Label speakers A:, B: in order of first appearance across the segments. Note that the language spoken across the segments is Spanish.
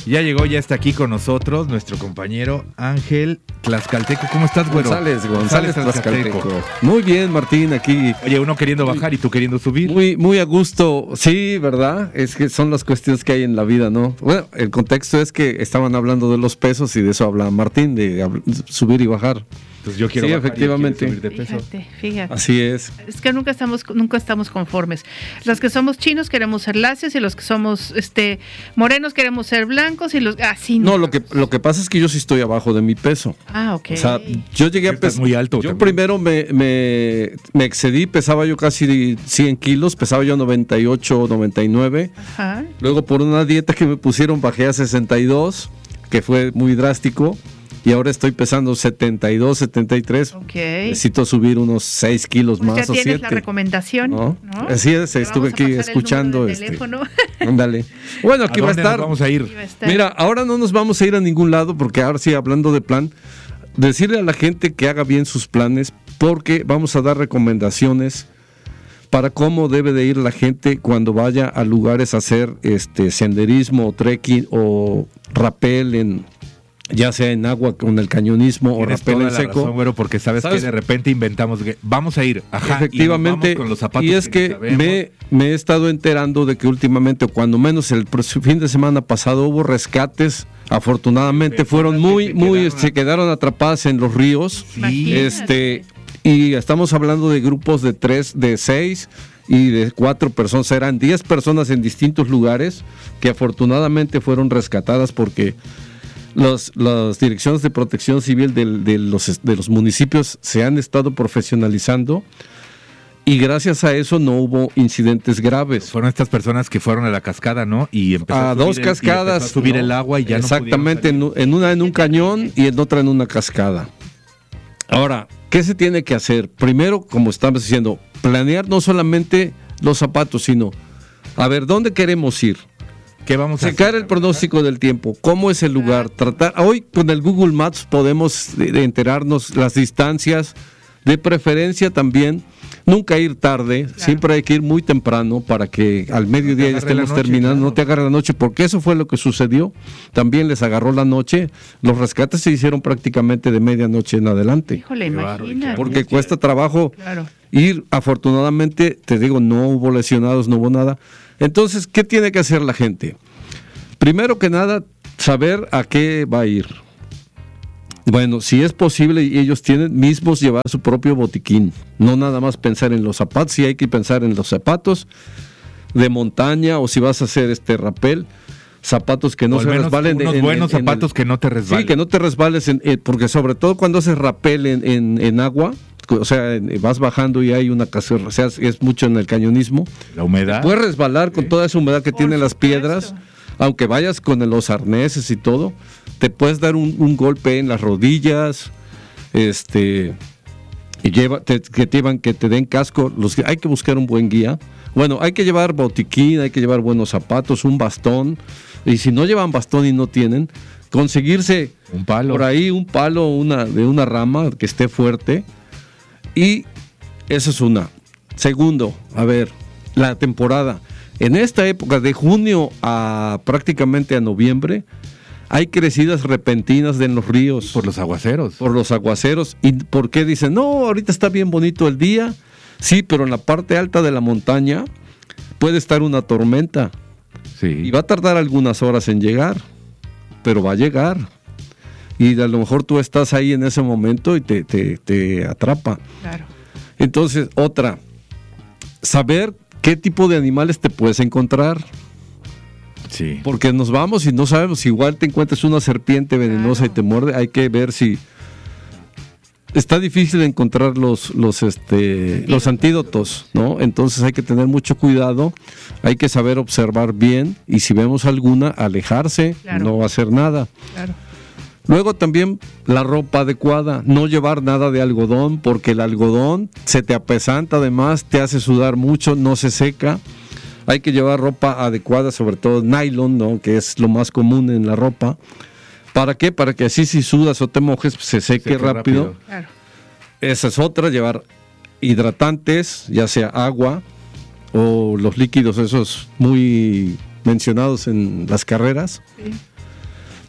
A: Ya llegó, ya está aquí con nosotros nuestro compañero Ángel Tlaxcalteco. ¿Cómo estás, güero?
B: González Tlaxcalteco. Muy bien, Martín, aquí.
A: Oye, uno queriendo bajar y tú queriendo subir.
B: Muy a gusto. Sí, ¿verdad? Es que son las cuestiones que hay en la vida, ¿no? Bueno, el contexto es que estaban hablando de los pesos y de eso hablaba Martín, de subir y bajar.
A: Pues yo quiero bajar,
B: efectivamente.
A: Subir de peso.
C: Fíjate.
B: Así es.
C: Es que nunca estamos conformes. Los que somos chinos queremos ser lacios y los que somos morenos queremos ser blancos y los así.
B: No, lo que pasa es que yo sí estoy abajo de mi peso.
C: Ah, ok.
B: O sea, yo llegué a pesar
A: muy alto.
B: Yo
A: también.
B: primero me excedí, pesaba yo casi 100 kilos, pesaba yo 98, 99.
C: Ajá.
B: Luego por una dieta que me pusieron bajé a 62, que fue muy drástico. Y ahora estoy pesando 72, 73.
C: Ok.
B: Necesito subir unos 6 kilos
C: Pues
B: más
C: ya
B: o
C: tienes
B: 7.
C: la recomendación, ¿no?
B: Así es,
C: Te
B: estuve
C: vamos a
B: aquí
C: pasar el
B: escuchando.
C: número del teléfono.
B: Ándale. Bueno, aquí
A: ¿A
B: va a
A: dónde
B: estar.
A: nos vamos a ir?
C: Aquí va a estar.
B: Mira, ahora no nos vamos a ir a ningún lado porque ahora sí, hablando de plan, decirle a la gente que haga bien sus planes porque vamos a dar recomendaciones para cómo debe de ir la gente cuando vaya a lugares a hacer senderismo o trekking o rappel ya sea en agua con el cañonismo o
A: Tienes
B: rappel
A: toda
B: en
A: la
B: seco.
A: razón, güero, porque sabes que de repente inventamos que vamos a ir,
B: Efectivamente,
A: y nos vamos con los zapatos
B: y es que me he estado enterando de que últimamente, o cuando menos el fin de semana pasado, hubo rescates. Afortunadamente fueron se quedaron atrapadas en los ríos.
A: Sí.
B: Y estamos hablando de grupos de 3, de 6 y de 4 personas. Eran 10 personas en distintos lugares que afortunadamente fueron rescatadas porque las direcciones de protección civil de los municipios se han estado profesionalizando y gracias a eso no hubo incidentes graves.
A: Fueron estas personas que fueron a la cascada, ¿no? Y empezó
B: A dos cascadas.
A: y empezó a subir el agua y ya
B: exactamente,
A: no
B: en una en un cañón y en otra en una cascada. Ahora, ¿qué se tiene que hacer? Primero, como estamos diciendo, planear no solamente los zapatos, sino a ver dónde queremos ir.
A: ¿Qué vamos a
B: Checar
A: hacer?
B: el pronóstico del tiempo, cómo es el lugar, hoy con el Google Maps podemos de enterarnos las distancias, de preferencia también, nunca ir tarde, siempre hay que ir muy temprano para que al mediodía ya estemos terminando, no te agarre la noche, porque eso fue lo que sucedió, también les agarró la noche, los rescates se hicieron prácticamente de medianoche en adelante.
C: Híjole, imagínate.
B: Porque cuesta trabajo ir, afortunadamente, te digo, no hubo lesionados, no hubo nada. Entonces, ¿qué tiene que hacer la gente? Primero que nada, saber a qué va a ir. Bueno, si es posible, y ellos tienen mismos llevar su propio botiquín, no nada más pensar en los zapatos, si hay que pensar en los zapatos de montaña o si vas a hacer rappel, zapatos que no se resbalen.
A: Unos buenos zapatos que no te resbalen.
B: Sí, que no te resbales, porque sobre todo cuando haces rappel en agua, o sea, vas bajando y hay una casera, o sea, es mucho en el cañonismo.
A: La humedad.
B: Puedes resbalar con toda esa humedad que tienen las piedras, aunque vayas con los arneses y todo, te puedes dar un golpe en las rodillas, y que te den casco. Hay que buscar un buen guía. Bueno, hay que llevar botiquín, hay que llevar buenos zapatos, un bastón, y si no llevan bastón y no tienen, conseguirse
A: un palo.
B: Por ahí un palo de una rama que esté fuerte. Y eso es una. Segundo, a ver, la temporada. En esta época de junio a prácticamente a noviembre, hay crecidas repentinas en los ríos.
A: Por los aguaceros.
B: Por los aguaceros. ¿Y por qué dicen? No, ahorita está bien bonito el día. Sí, pero en la parte alta de la montaña puede estar una tormenta.
A: Sí.
B: Y va a tardar algunas horas en llegar, pero va a llegar. Y a lo mejor tú estás ahí en ese momento y te atrapa.
C: Claro.
B: Entonces, otra, saber qué tipo de animales te puedes encontrar.
A: Sí.
B: Porque nos vamos y no sabemos, igual te encuentras una serpiente venenosa y te muerde, hay que ver si... Está difícil encontrar los antídotos, ¿no? Entonces hay que tener mucho cuidado, hay que saber observar bien y si vemos alguna, alejarse, no hacer nada.
C: Claro.
B: Luego también la ropa adecuada, no llevar nada de algodón porque el algodón se te apesanta, además te hace sudar mucho, no se seca. Hay que llevar ropa adecuada, sobre todo nylon, ¿no? Que es lo más común en la ropa. ¿Para qué? Para que así si sudas o te mojes pues, se seque rápido.
C: Claro.
B: Esa es otra, llevar hidratantes, ya sea agua o los líquidos esos muy mencionados en las carreras.
C: Sí.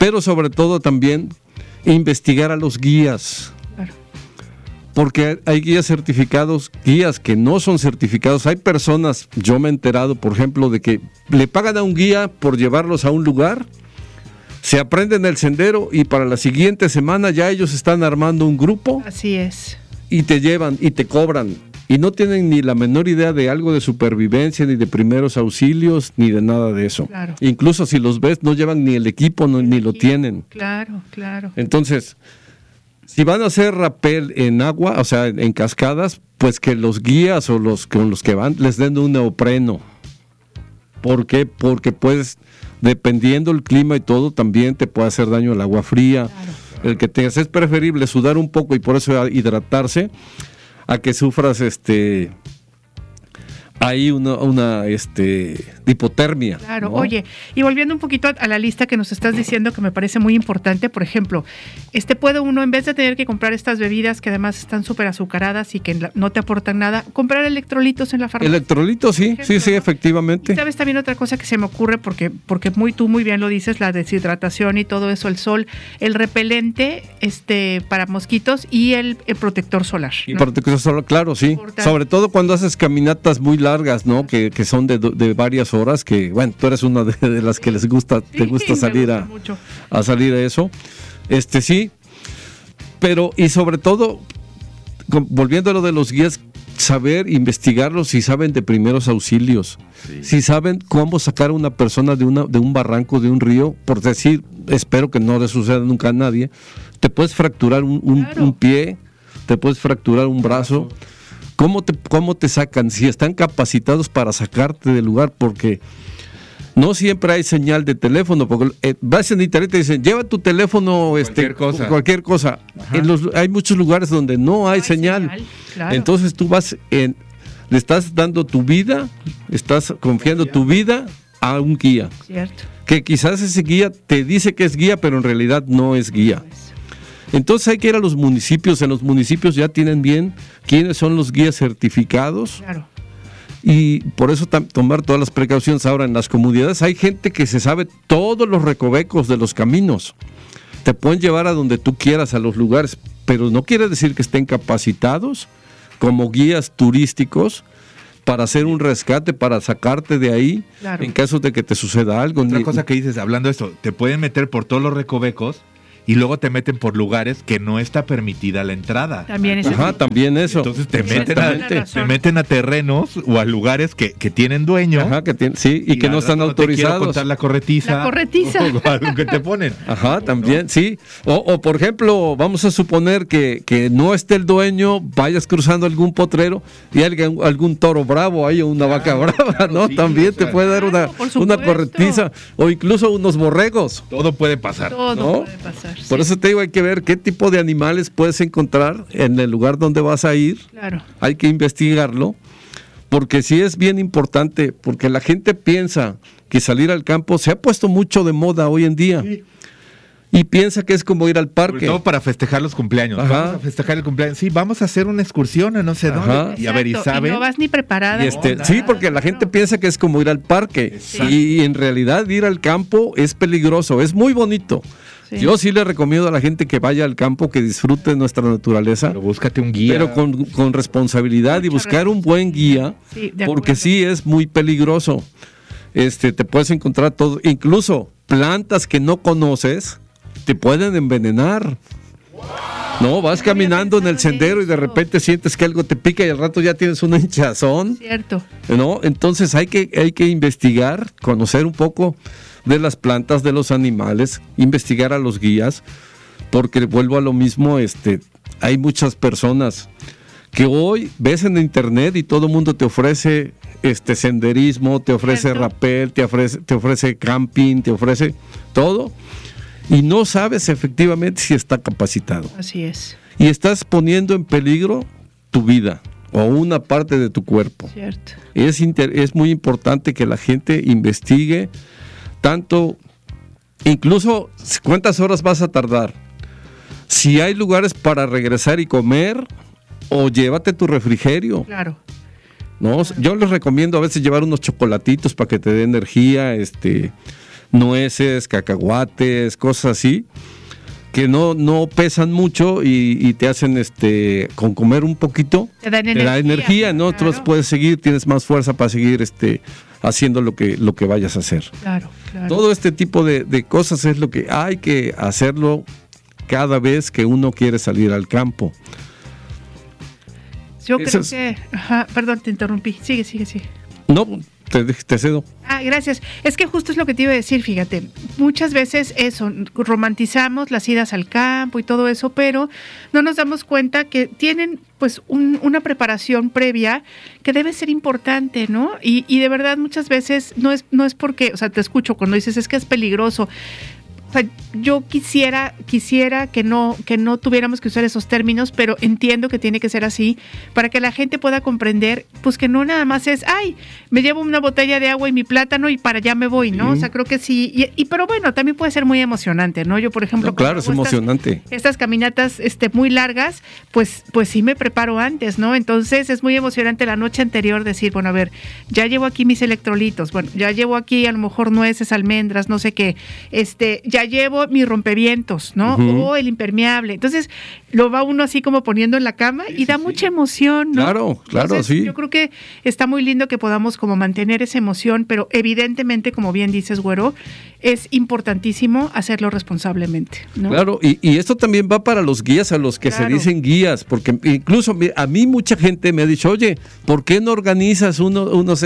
B: pero sobre todo también investigar a los guías.
C: Claro.
B: Porque hay guías certificados, guías que no son certificados. Hay personas, yo me he enterado, por ejemplo, de que le pagan a un guía por llevarlos a un lugar, se aprenden el sendero y para la siguiente semana ya ellos están armando un grupo.
C: Así es.
B: Y te llevan y te cobran. Y no tienen ni la menor idea de algo de supervivencia, ni de primeros auxilios, ni de nada de eso.
C: Claro.
B: Incluso si los ves, no llevan ni el equipo, ni lo tienen.
C: Claro, claro.
B: Entonces, si van a hacer rapel en agua, o sea, en cascadas, pues que los guías o los con los que van les den un neopreno. ¿Por qué? Porque pues, dependiendo el clima y todo, también te puede hacer daño el agua fría.
C: Claro.
B: El que tengas, es preferible sudar un poco y por eso hidratarse, a que sufras hay una hipotermia.
C: Claro,
B: ¿no?
C: oye, y volviendo un poquito a la lista que nos estás diciendo, que me parece muy importante, por ejemplo, puede uno, en vez de tener que comprar estas bebidas que además están súper azucaradas y que no te aportan nada, comprar electrolitos en la farmacia.
B: Electrolitos, sí,
C: Ejemplo,
B: sí,
C: ¿no?
B: efectivamente.
C: Y sabes también otra cosa que se me ocurre, porque tú muy bien lo dices, la deshidratación y todo eso, el sol, el repelente para mosquitos y el protector solar, ¿no?
B: Y protector solar, claro, sí.
C: Importante.
B: Sobre todo cuando haces caminatas muy largas, ¿no? Que son de varias horas, que bueno, tú eres una de las que te gusta salir a salir a eso. Sí, pero y sobre todo, volviendo a lo de los guías, saber investigarlos, si saben de primeros auxilios, si saben cómo sacar a una persona de un barranco, de un río, por decir, espero que no le suceda nunca a nadie, te puedes fracturar un pie, te puedes fracturar un brazo. ¿Cómo te sacan? Si están capacitados para sacarte del lugar, porque no siempre hay señal de teléfono, porque vas en internet y te dicen, lleva tu teléfono, cualquier cosa. Hay muchos lugares donde no hay señal. Claro. Entonces tú le estás dando tu vida, estás confiando tu vida a un guía.
C: Cierto.
B: Que quizás ese guía te dice que es guía, pero en realidad no es guía. Entonces hay que ir a los municipios. En los municipios ya tienen bien quiénes son los guías certificados.
C: Claro.
B: Y por eso tomar todas las precauciones. Ahora, en las comunidades hay gente que se sabe todos los recovecos de los caminos. Te pueden llevar a donde tú quieras, a los lugares, pero no quiere decir que estén capacitados como guías turísticos para hacer un rescate, para sacarte de ahí, claro, en caso de que te suceda algo.
A: Otra cosa que dices, hablando de esto, te pueden meter por todos los recovecos y luego te meten por lugares que no está permitida la entrada.
C: También eso.
B: Ajá, también eso.
A: Entonces te meten a terrenos o a lugares que tienen dueño.
B: Ajá, sí, y que no están autorizados.
A: Te quiero contar la corretiza.
C: La corretiza.
A: O algo que te ponen.
B: Ajá, también, sí. O por ejemplo, vamos a suponer que no esté el dueño, vayas cruzando algún potrero y algún toro bravo ahí o una vaca brava, ¿no? Sí, también te puede dar una corretiza o incluso unos borregos.
A: Todo puede pasar.
C: Todo puede pasar.
B: Por eso te digo, hay que ver qué tipo de animales puedes encontrar en el lugar donde vas a ir.
C: Claro.
B: Hay que investigarlo, porque sí es bien importante, porque la gente piensa que salir al campo se ha puesto mucho de moda hoy en día. Sí. Y piensa que es como ir al parque.
A: Sobre todo para festejar los cumpleaños.
B: Ajá.
A: Vamos a festejar el cumpleaños. Sí, vamos a hacer una excursión a no sé dónde. Y a ver, ¿y sabe?
C: Y no vas ni preparada.
B: Sí, porque la gente piensa que es como ir al parque. Y en realidad ir al campo es peligroso, es muy bonito. Sí. Yo sí le recomiendo a la gente que vaya al campo, que disfrute de nuestra naturaleza.
A: Pero búscate un guía.
B: Pero con responsabilidad y buscar un buen guía, porque sí es muy peligroso. Te puedes encontrar todo, incluso plantas que no conoces, te pueden envenenar. No, vas caminando en el sendero y de repente sientes que algo te pica y al rato ya tienes un hinchazón.
C: Cierto.
B: ¿No? Entonces hay que investigar, conocer un poco de las plantas, de los animales, investigar a los guías, porque vuelvo a lo mismo, hay muchas personas que hoy ves en internet y todo el mundo te ofrece senderismo, te ofrece rapel, te ofrece camping, te ofrece todo, y no sabes efectivamente si está capacitado.
C: Así es.
B: Y estás poniendo en peligro tu vida o una parte de tu cuerpo.
C: Cierto.
B: Es muy importante que la gente investigue tanto, incluso cuántas horas vas a tardar, si hay lugares para regresar y comer, o llévate tu refrigerio.
C: Claro.
B: ¿No? Yo les recomiendo a veces llevar unos chocolatitos para que te dé energía, nueces, cacahuates, cosas así, que no pesan mucho y te hacen con comer un poquito, te da energía, ¿no? Claro. Entonces puedes seguir, tienes más fuerza para seguir haciendo lo que vayas a hacer.
C: Claro.
B: Todo este tipo de cosas es lo que hay que hacerlo cada vez que uno quiere salir al campo.
C: Yo creo que... perdón, te interrumpí. Sigue.
B: No, te cedo.
C: Gracias. Es que justo es lo que te iba a decir, fíjate. Muchas veces romantizamos las idas al campo y todo eso, pero no nos damos cuenta que tienen pues una preparación previa que debe ser importante, ¿no? Y de verdad muchas veces no es porque, o sea, te escucho cuando dices es que es peligroso. O sea, yo quisiera que no tuviéramos que usar esos términos, pero entiendo que tiene que ser así para que la gente pueda comprender, pues que no nada más es, me llevo una botella de agua y mi plátano y para allá me voy, ¿no? O sea, creo que sí, pero bueno, también puede ser muy emocionante, ¿no? Yo, por ejemplo,
B: claro, es emocionante.
C: Estas caminatas muy largas, pues sí me preparo antes, ¿no? Entonces es muy emocionante la noche anterior decir, bueno, a ver, ya llevo aquí mis electrolitos, bueno, ya llevo aquí a lo mejor nueces, almendras, no sé qué, ya llevo mis rompevientos, ¿no? O el impermeable. Entonces, lo va uno así como poniendo en la cama y da mucha emoción, ¿no?
B: Claro, entonces, sí.
C: Yo creo que está muy lindo que podamos como mantener esa emoción, pero evidentemente, como bien dices, Güero, es importantísimo hacerlo responsablemente, ¿no?
B: Claro, y esto también va para los guías, a los que se dicen guías, porque incluso a mí mucha gente me ha dicho, oye, ¿por qué no organizas unos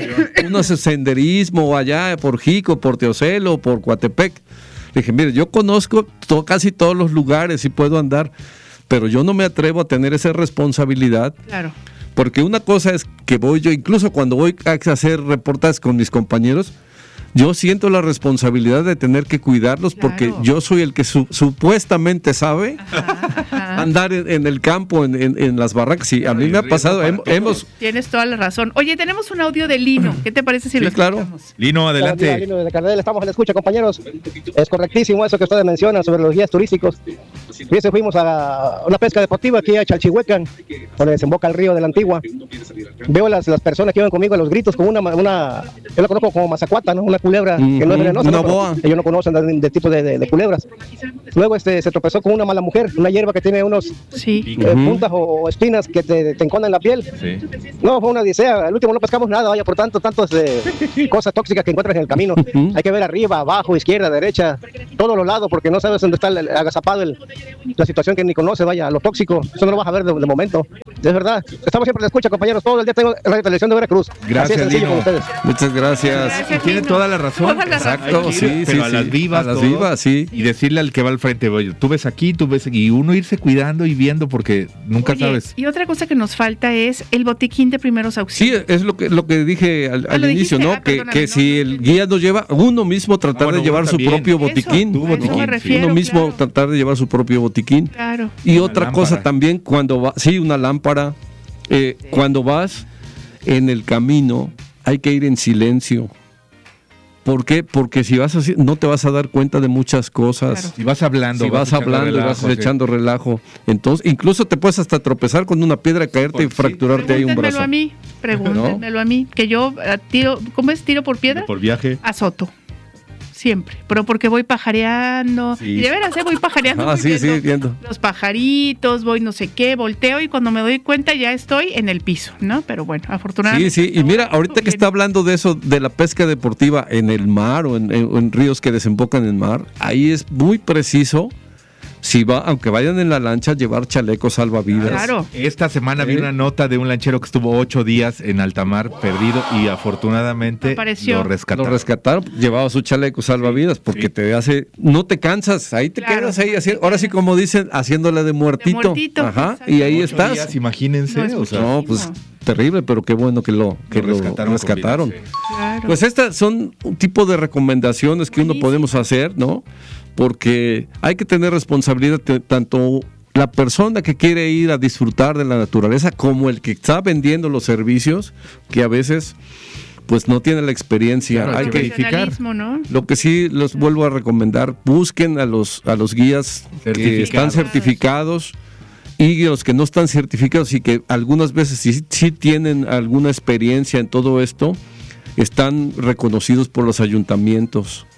B: senderismo allá por Jico, por Teocelo, por Coatepec? Le dije, mire, yo conozco casi todos los lugares y puedo andar, pero yo no me atrevo a tener esa responsabilidad.
C: Claro.
B: Porque una cosa es que voy yo, incluso cuando voy a hacer reportajes con mis compañeros, yo siento la responsabilidad de tener que cuidarlos, porque yo soy el que supuestamente sabe andar en el campo, en las barracas. Sí, a mí me ha pasado.
C: Tienes toda la razón. Oye, tenemos un audio de Lino. ¿Qué te parece si lo escuchamos?
B: Claro.
A: Lino, adelante.
D: Lino de Cardel, estamos en la escucha, compañeros. Es correctísimo eso que ustedes mencionan sobre los guías turísticos. Fíjense, fuimos a una pesca deportiva aquí a Chalchihuecan, donde desemboca el río de la Antigua. Veo las personas que iban conmigo a los gritos con una yo la conozco como mazacuata, ¿no? Una culebra que no es venenosa,
B: una boa.
D: Ellos no conocen de tipo de culebras. Luego se tropezó con una mala mujer, una hierba que tiene unos puntas o espinas que te enconan la piel. Sí. No, fue una odisea. Al último no pescamos nada, vaya, por tantas cosas tóxicas que encuentras en el camino. Hay que ver arriba, abajo, izquierda, derecha, todos los lados, porque no sabes dónde está agazapado la situación que ni conoce, vaya, lo tóxico. Eso no lo vas a ver de momento. Es verdad. Estamos siempre en la escucha, compañeros. Todo el día tengo Radio Televisión de Veracruz.
B: Gracias, Lino.
A: Muchas gracias. Tiene toda la razón.
B: Exacto, sí,
A: pero a las vivas,
B: sí.
A: Y decirle al que va al frente, oye, tú ves aquí, y uno irse cuidando y viendo, porque nunca sabes.
C: Y otra cosa que nos falta es el botiquín de primeros auxilios.
B: Sí, es lo que dije al inicio, ¿no? Que si el guía nos lleva, uno mismo tratar de llevar su propio botiquín. Uno mismo tratar de llevar su propio botiquín.
C: Claro.
B: Y otra cosa también, cuando va, una lámpara, cuando vas en el camino, hay que ir en silencio. ¿Por qué? Porque si vas así, no te vas a dar cuenta de muchas cosas.
A: Claro. Si vas hablando,
B: vas echando relajo. Entonces, incluso te puedes hasta tropezar con una piedra, caerte y fracturarte ahí un brazo.
C: Pregúntenmelo a mí, que yo tiro, ¿cómo es? ¿Tiro por piedra?
A: Por viaje.
C: Azoto. Siempre, pero porque voy pajareando, y de veras, voy pajareando,
B: viendo
C: los pajaritos, voy no sé qué, volteo y cuando me doy cuenta ya estoy en el piso, ¿no? Pero bueno, afortunadamente.
B: Sí, y mira, ahorita que está hablando de eso, de la pesca deportiva en el mar o en ríos que desembocan en mar, ahí es muy preciso. Aunque vayan en la lancha, llevar chalecos salvavidas.
C: Claro.
A: Esta semana vi una nota de un lanchero que estuvo 8 días en alta mar perdido y afortunadamente lo rescataron.
B: Llevaba su chaleco salvavidas porque no te cansas, ahí te quedas ahí, ahora sí como dicen, haciéndole de muertito. Ajá, y ahí estás.
A: Días, imagínense.
B: Terrible, pero qué bueno que lo rescataron.
C: Claro.
B: Pues estas son un tipo de recomendaciones que uno podemos hacer, ¿no? Porque hay que tener responsabilidad tanto la persona que quiere ir a disfrutar de la naturaleza como el que está vendiendo los servicios, que a veces pues no tiene la experiencia.
A: Claro,
B: hay que verificar,
C: ¿no?
B: Lo que sí los vuelvo a recomendar, busquen a los guías que están certificados y los que no están certificados y que algunas veces sí tienen alguna experiencia en todo esto, están reconocidos por los ayuntamientos.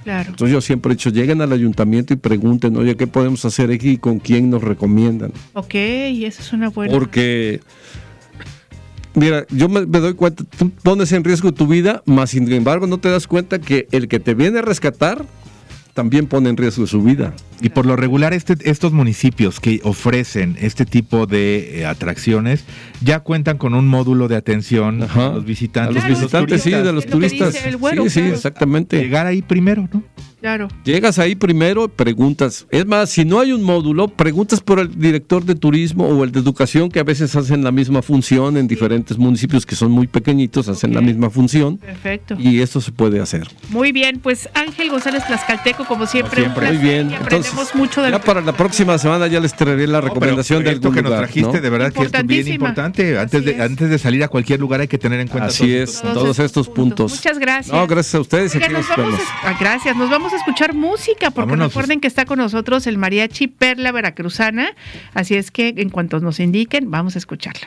C: Claro.
B: Entonces yo siempre he dicho, lleguen al ayuntamiento y pregunten, oye, ¿qué podemos hacer aquí y con quién nos recomiendan?
C: Ok, esa es una buena.
B: Porque, mira, yo me doy cuenta, tú pones en riesgo tu vida, mas sin embargo no te das cuenta que el que te viene a rescatar también pone en riesgo su vida.
A: Y por lo regular estos municipios que ofrecen este tipo de atracciones ya cuentan con un módulo de atención a los visitantes.
B: A los visitantes, sí, de los turistas. Sí, exactamente.
A: Llegar ahí primero, ¿no?
C: Claro.
B: Llegas ahí primero, preguntas. Es más, si no hay un módulo, preguntas por el director de turismo o el de educación, que a veces hacen la misma función en diferentes municipios que son muy pequeñitos, hacen la misma función.
C: Perfecto.
B: Y esto se puede hacer.
C: Muy bien, pues Ángel González Tlaxcalteco, como siempre.
B: Muy bien.
C: Entonces, mucho del...
B: ya para la próxima semana ya les traeré la recomendación del
A: esto que nos trajiste, ¿no? De verdad que es bien importante. Antes de salir a cualquier lugar hay que tener en cuenta
B: todos estos puntos.
C: Muchas gracias.
B: No, gracias a ustedes.
C: Oiga, gracias. Nos vamos a escuchar música, porque recuerden que está con nosotros el mariachi Perla Veracruzana, así es que en cuanto nos indiquen, vamos a escucharla.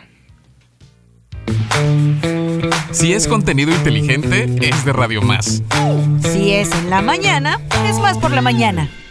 E: Si es contenido inteligente, es de Radio Más.
F: Si es en la mañana, es Más por la Mañana.